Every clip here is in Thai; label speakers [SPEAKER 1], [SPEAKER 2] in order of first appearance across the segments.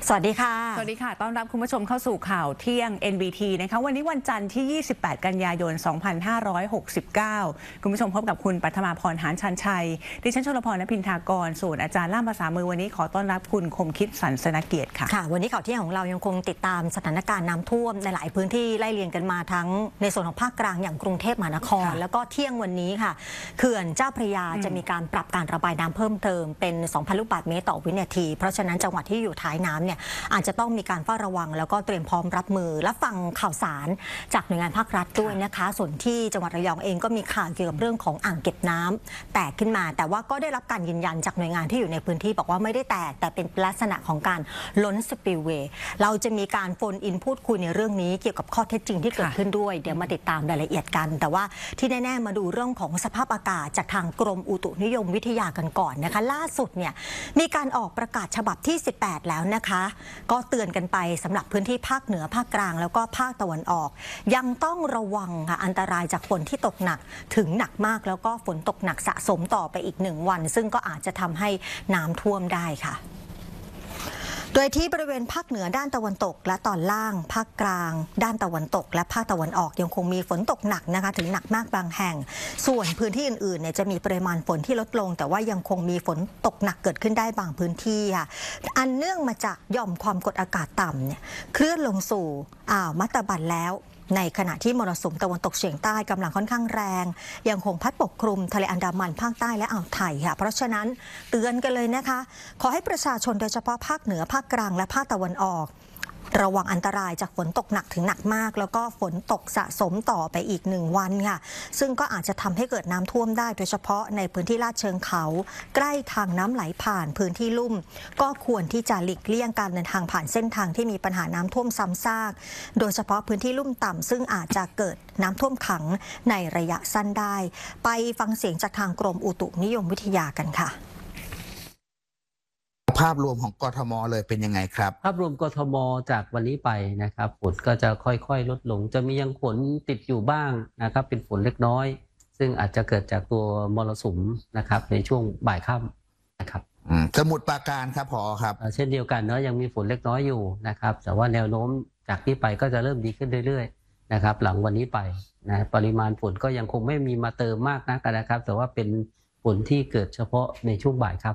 [SPEAKER 1] สวัสดีค่ะ
[SPEAKER 2] สวัสดีค่ะต้อนรับคุณผู้ชมเข้าสู่ข่าวเที่ยง NBT นะคะวันนี้วันจันทร์ที่ 28 กันยายน 2569 คุณผู้ชมพบกับคุณปัทมาพร หานชันชัยดิฉันชลพร ณ พินทากรส่วนอาจารย์ล่ามภาษามือวันนี้ขอต้อนรับคุณคมคิดสันสนเกียรติค่ะ
[SPEAKER 1] วันนี้ข่าวเที่ยงของเรายังคงติดตามสถานการณ์น้ำท่วมในหลายพื้นที่ไล่เรียงกันมาทั้งในส่วนของภาคกลางอย่างกรุงเทพมหานครแล้วก็เที่ยงวันนี้ค่ะเขื่อนเจ้าพระยาจะมีการปรับการระบายน้ำเพิ่มเติมเป็น 2,000 ลูกบาศก์เมตรต่อวินาทีเพราะฉะนั้นจังหวัดที่อยู่ท้ายน้ำเนี่ยอาจจะต้องมีการเฝ้าระวังแล้วก็เตรียมพร้อมรับมือและฟังข่าวสารจากหน่วยงานภาครัฐด้วยนะคะส่วนที่จังหวัดระยองเองก็มีข่าวเกี่ยวกับเรื่องของอ่างเก็บน้ำแตกขึ้นมาแต่ว่าก็ได้รับการยืนยันจากหน่วยงานที่อยู่ในพื้นที่บอกว่าไม่ได้แตกแต่เป็นลักษณะของการล้นสปิลเวย์เราจะมีการโฟนอินพูดคุยในเรื่องนี้เกี่ยวกับข้อเท็จจริงที่เกิดขึ้นด้วยเดี๋ยวมาติดตามรายละเอียดกันแต่ว่าที่แน่ๆมาดูเรื่องของสภาพอากาศจากทางกรมอุตุนิยมวิทยากันก่อนนะคะล่าสุดเนี่ยมีการออกประกาศฉบับที่18แล้วนะคะก็เตือนกันไปสำหรับพื้นที่ภาคเหนือภาคกลางแล้วก็ภาคตะวันออกยังต้องระวังค่ะอันตรายจากฝนที่ตกหนักถึงหนักมากแล้วก็ฝนตกหนักสะสมต่อไปอีก1 วันซึ่งก็อาจจะทำให้น้ำท่วมได้ค่ะโดยที่บริเวณภาคเหนือด้านตะวันตกและตอนล่างภาคกลางด้านตะวันตกและภาคตะวันออกยังคงมีฝนตกหนักนะคะถึงหนักมากบางแห่งส่วนพื้นที่อื่นๆเนี่ยจะมีปริมาณฝนที่ลดลงแต่ว่ายังคงมีฝนตกหนักเกิดขึ้นได้บางพื้นที่ค่ะอันเนื่องมาจากหย่อมความกดอากาศต่ำเนี่ยเคลื่อนลงสู่อ่าวมัตตบันแล้วในขณะที่มรสุมตะวันตกเฉียงใต้กำลังค่อนข้างแรงยังคงพัดปกคลุมทะเลอันดามันภาคใต้และอ่าวไทยค่ะเพราะฉะนั้นเตือนกันเลยนะคะขอให้ประชาชนโดยเฉพาะภาคเหนือภาคกลางและภาคตะวันออกระวังอันตรายจากฝนตกหนักถึงหนักมากแล้วก็ฝนตกสะสมต่อไปอีก1 วันค่ะซึ่งก็อาจจะทำให้เกิดน้ำท่วมได้โดยเฉพาะในพื้นที่ลาดเชิงเขาใกล้ทางน้ำไหลผ่านพื้นที่ลุ่มก็ควรที่จะหลีกเลี่ยงการเดินทางผ่านเส้นทางที่มีปัญหาน้ำท่วมซ้ำซากโดยเฉพาะพื้นที่ลุ่มต่ำซึ่งอาจจะเกิดน้ำท่วมขังในระยะสั้นได้ไปฟังเสียงจากทางกรมอุตุนิยมวิทยากันค่ะ
[SPEAKER 3] ภาพรวมของกทมเลยเป็นยังไงครับ
[SPEAKER 4] ภาพรวมกทมจากวันนี้ไปนะครับฝนก็จะค่อยๆลดลงจะมียังฝนติดอยู่บ้างนะครับเป็นฝนเล็กน้อยซึ่งอาจจะเกิดจากตัวมรสุมนะครับในช่วงบ่ายค่ำนะครับ
[SPEAKER 3] สมุทรปราการครับผอครับ
[SPEAKER 4] เช่นเดียวกันเนาะยังมีฝนเล็กน้อยอยู่นะครับแต่ว่าแนวโน้มจากนี้ไปก็จะเริ่มดีขึ้นเรื่อยๆนะครับหลังวันนี้ไปนะปริมาณฝนก็ยังคงไม่มีมาเติมมากนักนะครับแต่ว่าเป็นฝนที่เกิดเฉพาะในช่วงบ่ายครับ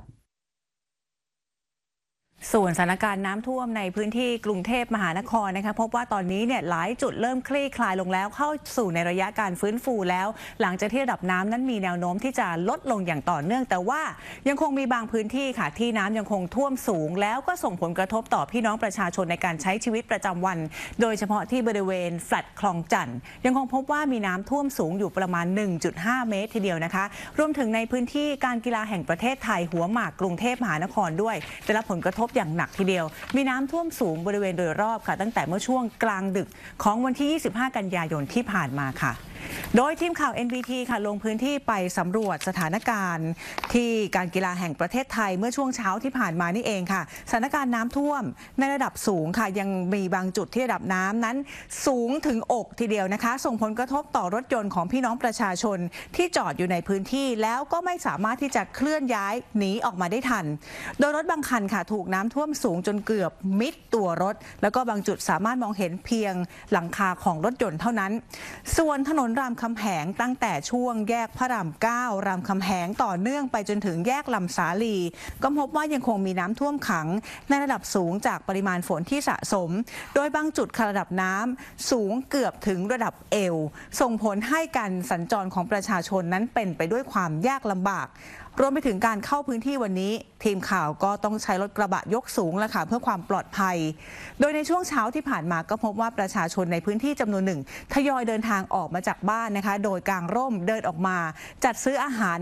[SPEAKER 2] ส่วนสถานการณ์น้ำท่วมในพื้นที่กรุงเทพมหานครนะคะพบว่าตอนนี้เนี่ยหลายจุดเริ่มคลี่คลายลงแล้วเข้าสู่ในระยะการฟื้นฟูแล้วหลังจากที่ระดับน้ำนั้นมีแนวโน้มที่จะลดลงอย่างต่อเนื่องแต่ว่ายังคงมีบางพื้นที่ค่ะที่น้ำยังคงท่วมสูงแล้วก็ส่งผลกระทบต่อพี่น้องประชาชนในการใช้ชีวิตประจำวันโดยเฉพาะที่บริเวณแฟลตคลองจันทร์ยังคงพบว่ามีน้ำท่วมสูงอยู่ประมาณ 1.5 เมตรทีเดียวนะคะรวมถึงในพื้นที่การกีฬาแห่งประเทศไทยหัวหมากกรุงเทพมหานครด้วยได้รับผลกระทบอย่างหนักทีเดียวมีน้ำท่วมสูงบริเวณโดยรอบค่ะตั้งแต่เมื่อช่วงกลางดึกของวันที่ 25 กันยายนที่ผ่านมาค่ะโดยทีมข่าว NBT ค่ะลงพื้นที่ไปสำรวจสถานการณ์ที่การกีฬาแห่งประเทศไทยเมื่อช่วงเช้าที่ผ่านมานี่เองค่ะสถานการณ์น้ำท่วมในระดับสูงค่ะยังมีบางจุดที่ระดับน้ำนั้นสูงถึงอกทีเดียวนะคะส่งผลกระทบต่อรถยนต์ของพี่น้องประชาชนที่จอดอยู่ในพื้นที่แล้วก็ไม่สามารถที่จะเคลื่อนย้ายหนีออกมาได้ทันโดยรถบางคันค่ะถูกน้ำท่วมสูงจนเกือบมิดตัวรถแล้วก็บางจุดสามารถมองเห็นเพียงหลังคาของรถยนต์เท่านั้นส่วนถนนรามคำแหงตั้งแต่ช่วงแยกพระราม 9 รามคำแหงต่อเนื่องไปจนถึงแยกลำสาลีก็พบว่ายังคงมีน้ำท่วมขังในระดับสูงจากปริมาณฝนที่สะสมโดยบางจุดระดับน้ำสูงเกือบถึงระดับเอวส่งผลให้การสัญจรของประชาชนนั้นเป็นไปด้วยความยากลำบากรวมไปถึงการเข้าพื้นที่วันนี้ทีมข่าวก็ต้องใช้รถกระบะยกสูงแล้วค่ะเพื่อความปลอดภัยโดยในช่วงเช้าที่ผ่านมาก็พบว่าประชาชนในพื้นที่จำนวนหนึ่งทยอยเดินทางออกมาจากบ้านนะคะโดยกางร่มเดินออกมาจัดซื้ออาหาร